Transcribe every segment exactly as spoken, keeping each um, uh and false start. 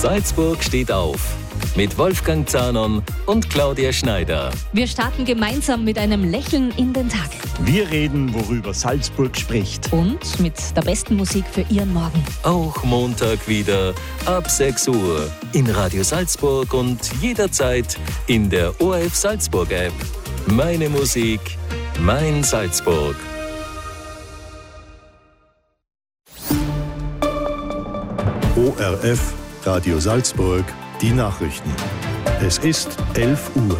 Salzburg steht auf. Mit Wolfgang Zahnon und Claudia Schneider. Wir starten gemeinsam mit einem Lächeln in den Tag. Wir reden, worüber Salzburg spricht. Und mit der besten Musik für Ihren Morgen. Auch Montag wieder ab sechs Uhr in Radio Salzburg und jederzeit in der O R F Salzburg App. Meine Musik, mein Salzburg. O R F Radio Salzburg, die Nachrichten. Es ist elf Uhr.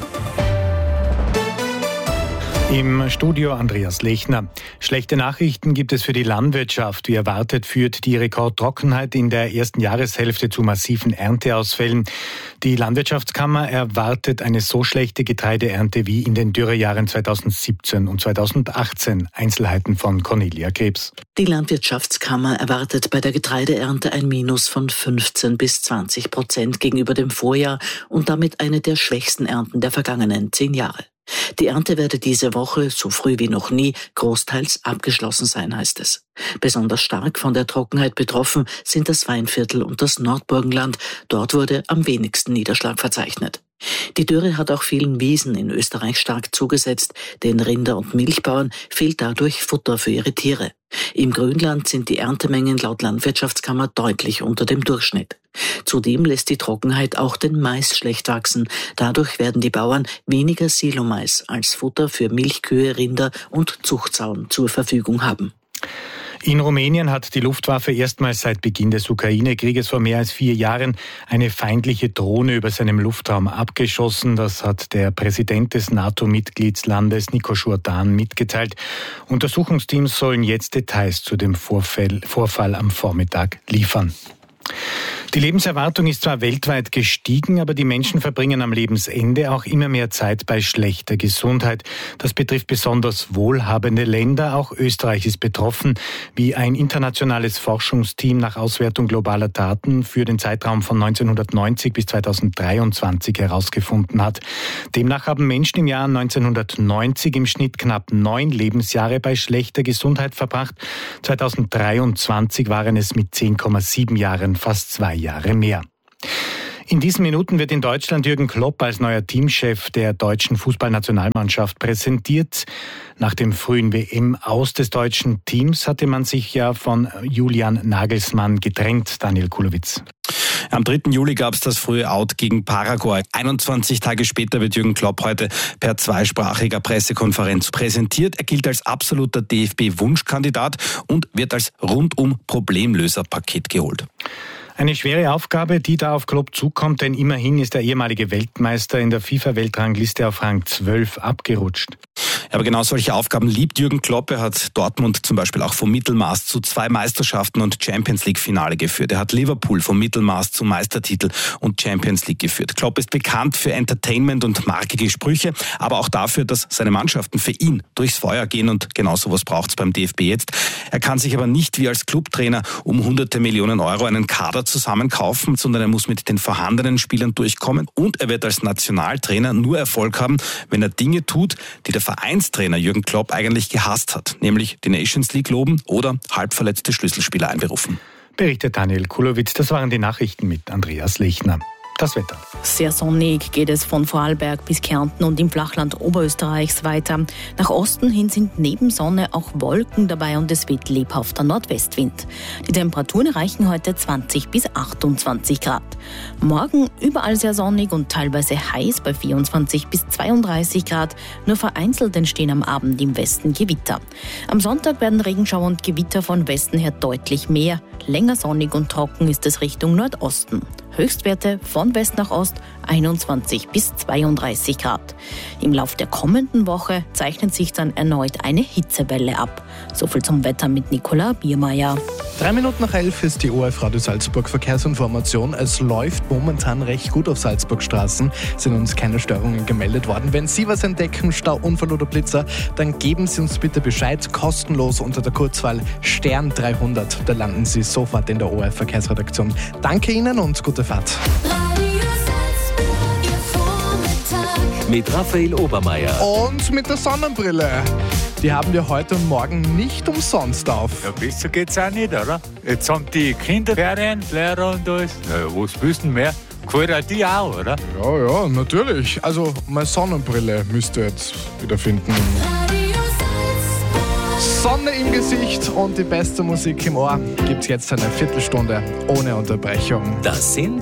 Im Studio Andreas Lechner. Schlechte Nachrichten gibt es für die Landwirtschaft. Wie erwartet führt die Rekordtrockenheit in der ersten Jahreshälfte zu massiven Ernteausfällen. Die Landwirtschaftskammer erwartet eine so schlechte Getreideernte wie in den Dürrejahren zweitausendsiebzehn und zweitausendachtzehn. Einzelheiten von Cornelia Krebs. Die Landwirtschaftskammer erwartet bei der Getreideernte ein Minus von fünfzehn bis zwanzig Prozent gegenüber dem Vorjahr und damit eine der schwächsten Ernten der vergangenen zehn Jahre. Die Ernte werde diese Woche, so früh wie noch nie, großteils abgeschlossen sein, heißt es. Besonders stark von der Trockenheit betroffen sind das Weinviertel und das Nordburgenland. Dort wurde am wenigsten Niederschlag verzeichnet. Die Dürre hat auch vielen Wiesen in Österreich stark zugesetzt. Den Rinder- und Milchbauern fehlt dadurch Futter für ihre Tiere. Im Grünland sind die Erntemengen laut Landwirtschaftskammer deutlich unter dem Durchschnitt. Zudem lässt die Trockenheit auch den Mais schlecht wachsen. Dadurch werden die Bauern weniger Silomais als Futter für Milchkühe, Rinder und Zuchtsauen zur Verfügung haben. In Rumänien hat die Luftwaffe erstmals seit Beginn des Ukraine-Krieges vor mehr als vier Jahren eine feindliche Drohne über seinem Luftraum abgeschossen. Das hat der Präsident des NATO-Mitgliedslandes Nico Jourdan mitgeteilt. Untersuchungsteams sollen jetzt Details zu dem Vorfall, Vorfall am Vormittag liefern. Die Lebenserwartung ist zwar weltweit gestiegen, aber die Menschen verbringen am Lebensende auch immer mehr Zeit bei schlechter Gesundheit. Das betrifft besonders wohlhabende Länder. Auch Österreich ist betroffen, wie ein internationales Forschungsteam nach Auswertung globaler Daten für den Zeitraum von neunzehnhundertneunzig bis zweitausenddreiundzwanzig herausgefunden hat. Demnach haben Menschen im Jahr neunzehnhundertneunzig im Schnitt knapp neun Lebensjahre bei schlechter Gesundheit verbracht. zweitausenddreiundzwanzig waren es mit zehn Komma sieben Jahren fast zwei Jahre mehr. In diesen Minuten wird in Deutschland Jürgen Klopp als neuer Teamchef der deutschen Fußballnationalmannschaft präsentiert. Nach dem frühen W M-Aus des deutschen Teams hatte man sich ja von Julian Nagelsmann getrennt, Daniel Kulowitz. Am dritten Juli gab es das frühe Out gegen Paraguay. einundzwanzig Tage später wird Jürgen Klopp heute per zweisprachiger Pressekonferenz präsentiert. Er gilt als absoluter D F B-Wunschkandidat und wird als Rundum-Problemlöser-Paket geholt. Eine schwere Aufgabe, die da auf Klopp zukommt, denn immerhin ist der ehemalige Weltmeister in der FIFA-Weltrangliste auf Rang zwölf abgerutscht. Aber genau solche Aufgaben liebt Jürgen Klopp. Er hat Dortmund zum Beispiel auch vom Mittelmaß zu zwei Meisterschaften und Champions-League-Finale geführt. Er hat Liverpool vom Mittelmaß zu Meistertitel und Champions League geführt. Klopp ist bekannt für Entertainment und markige Sprüche, aber auch dafür, dass seine Mannschaften für ihn durchs Feuer gehen und genau sowas braucht es beim D F B jetzt. Er kann sich aber nicht wie als Clubtrainer um hunderte Millionen Euro einen Kader zusammenkaufen, sondern er muss mit den vorhandenen Spielern durchkommen und er wird als Nationaltrainer nur Erfolg haben, wenn er Dinge tut, die der Vereinstrainer Jürgen Klopp eigentlich gehasst hat, nämlich die Nations League loben oder halbverletzte Schlüsselspieler einberufen. Berichtet Daniel Kulowitz. Das waren die Nachrichten mit Andreas Lechner. Das Wetter. Sehr sonnig geht es von Vorarlberg bis Kärnten und im Flachland Oberösterreichs weiter. Nach Osten hin sind neben Sonne auch Wolken dabei und es weht lebhafter Nordwestwind. Die Temperaturen erreichen heute zwanzig bis achtundzwanzig Grad. Morgen überall sehr sonnig und teilweise heiß bei vierundzwanzig bis zweiunddreißig Grad. Nur vereinzelt entstehen am Abend im Westen Gewitter. Am Sonntag werden Regenschauer und Gewitter von Westen her deutlich mehr. Länger sonnig und trocken ist es Richtung Nordosten. Höchstwerte von West nach Ost einundzwanzig bis zweiunddreißig Grad. Im Lauf der kommenden Woche zeichnet sich dann erneut eine Hitzewelle ab. Soviel zum Wetter mit Nicola Biermeier. Drei Minuten nach elf ist die O R F Radio Salzburg Verkehrsinformation. Es läuft momentan recht gut auf Salzburgstraßen. Sind uns keine Störungen gemeldet worden. Wenn Sie was entdecken, Stau, Unfall oder Blitzer, dann geben Sie uns bitte Bescheid. Kostenlos unter der Kurzwahl Stern dreihundert. Da landen Sie sofort in der O R F Verkehrsredaktion. Danke Ihnen und gute Fahrt. Mit Raphael Obermeier Und mit der Sonnenbrille. Die haben wir heute und morgen nicht umsonst auf. Ja, besser geht's auch nicht, oder? Jetzt haben die Kinderferien, Lehrer und alles. Na, was willst du mehr? Gefällt auch die auch, oder? Ja, ja, natürlich. Also, meine Sonnenbrille müsst ihr jetzt wiederfinden. Sonne im Gesicht und die beste Musik im Ohr gibt's jetzt eine Viertelstunde ohne Unterbrechung. Das sind